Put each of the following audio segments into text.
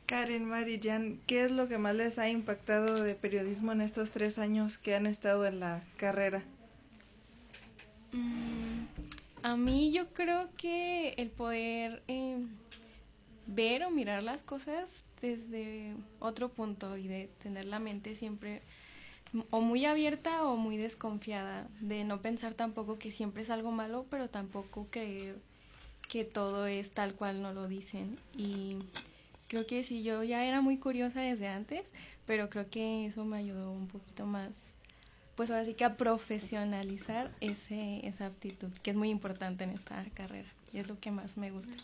Karen, Mari, Jan, ¿qué es lo que más les ha impactado de periodismo en estos 3 años que han estado en la carrera? A mí yo creo que el poder ver o mirar las cosas desde otro punto y de tener la mente siempre o muy abierta o muy desconfiada, de no pensar tampoco que siempre es algo malo, pero tampoco creer que todo es tal cual no lo dicen. Y creo que sí, yo ya era muy curiosa desde antes, pero creo que eso me ayudó un poquito más, pues ahora sí que a profesionalizar esa aptitud, que es muy importante en esta carrera y es lo que más me gusta.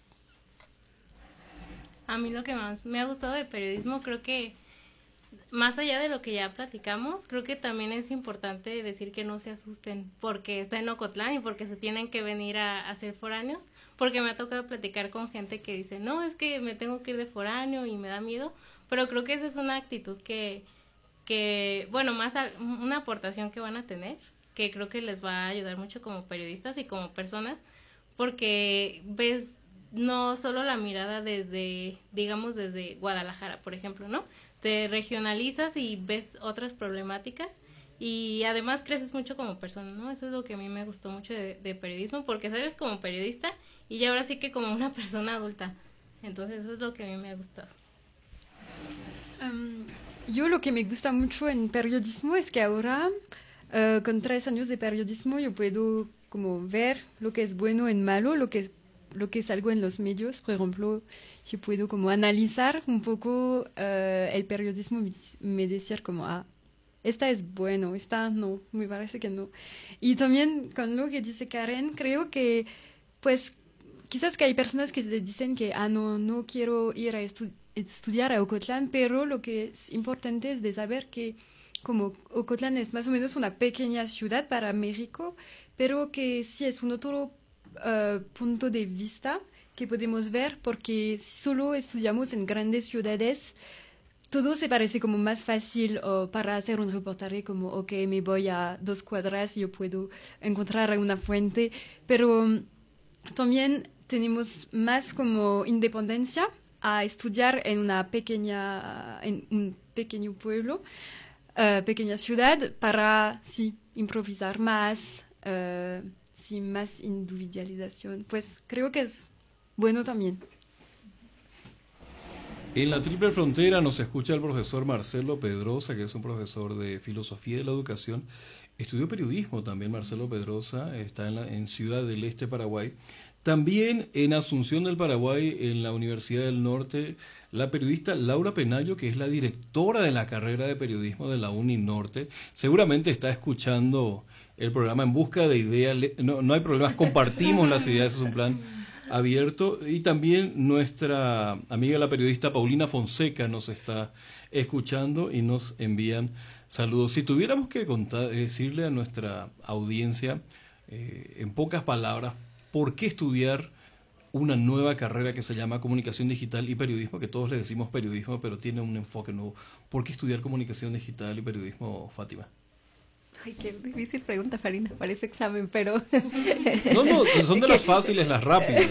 A mí lo que más me ha gustado de periodismo, creo que más allá de lo que ya platicamos, creo que también es importante decir que no se asusten porque está en Ocotlán y porque se tienen que venir a ser foráneos, porque me ha tocado platicar con gente que dice, no, es que me tengo que ir de foráneo y me da miedo, pero creo que esa es una actitud que bueno, una aportación que van a tener, que creo que les va a ayudar mucho como periodistas y como personas, porque ves no solo la mirada desde, digamos, desde Guadalajara, por ejemplo, ¿no? Te regionalizas y ves otras problemáticas y además creces mucho como persona, ¿no? Eso es lo que a mí me gustó mucho de periodismo, porque sales como periodista y ya ahora sí que como una persona adulta. Entonces eso es lo que a mí me ha gustado. Yo lo que me gusta mucho en periodismo es que ahora, con 3 años de periodismo, yo puedo como ver lo que es bueno y malo, lo que es algo en los medios. Por ejemplo, yo puedo como analizar un poco el periodismo, me decir como, esta es bueno, esta no, me parece que no. Y también con lo que dice Karen, creo que, pues, quizás que hay personas que te dicen que, no quiero ir a estudiar a Ocotlán, pero lo que es importante es de saber que como Ocotlán es más o menos una pequeña ciudad para México, pero que sí es un otro punto de vista que podemos ver, porque si solo estudiamos en grandes ciudades, todo se parece como más fácil para hacer un reportaje, como, ok, me voy a 2 cuadras y yo puedo encontrar una fuente, pero también tenemos más como independencia a estudiar en en un pequeño pueblo, pequeña ciudad, para sí, improvisar más, sí, más individualización. Pues creo que es bueno también. En la Triple Frontera nos escucha el profesor Marcelo Pedrosa, que es un profesor de Filosofía de la Educación. Estudió periodismo también Marcelo Pedrosa, está en Ciudad del Este, Paraguay. También en Asunción del Paraguay, en la Universidad del Norte, la periodista Laura Penayo, que es la directora de la carrera de periodismo de la UNI Norte, seguramente está escuchando el programa En Busca de Ideas. No hay problemas, compartimos las ideas, es un plan abierto. Y también nuestra amiga la periodista Paulina Fonseca nos está escuchando y nos envían saludos. Si tuviéramos que decirle a nuestra audiencia, en pocas palabras, ¿por qué estudiar una nueva carrera que se llama Comunicación Digital y Periodismo? Que todos le decimos periodismo, pero tiene un enfoque nuevo. ¿Por qué estudiar Comunicación Digital y Periodismo, Fátima? Ay, qué difícil pregunta, Farina, parece examen, pero... No, son de las fáciles, las rápidas.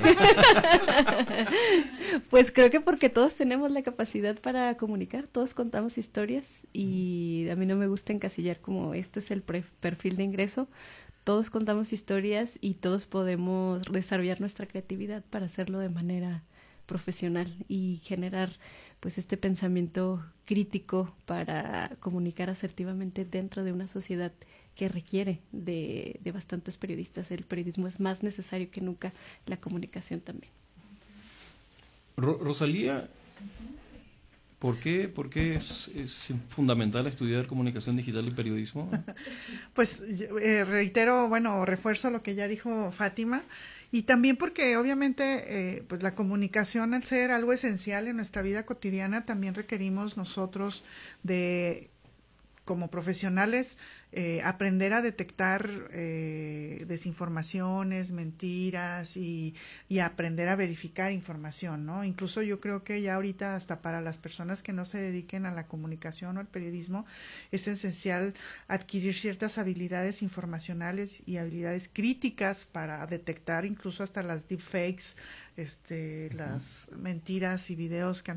Pues creo que porque todos tenemos la capacidad para comunicar, todos contamos historias y a mí no me gusta encasillar como este es el perfil de ingreso. Todos contamos historias y todos podemos desarrollar nuestra creatividad para hacerlo de manera profesional y generar pues este pensamiento crítico para comunicar asertivamente dentro de una sociedad que requiere de bastantes periodistas. El periodismo es más necesario que nunca, la comunicación también. Rosalía, ¿por qué es fundamental estudiar Comunicación Digital y Periodismo? Pues reitero, refuerzo lo que ya dijo Fátima, y también porque obviamente pues la comunicación, al ser algo esencial en nuestra vida cotidiana, también requerimos nosotros como profesionales, aprender a detectar desinformaciones, mentiras y aprender a verificar información, ¿no? Incluso yo creo que ya ahorita hasta para las personas que no se dediquen a la comunicación o al periodismo es esencial adquirir ciertas habilidades informacionales y habilidades críticas para detectar incluso hasta las deepfakes, las mentiras y videos que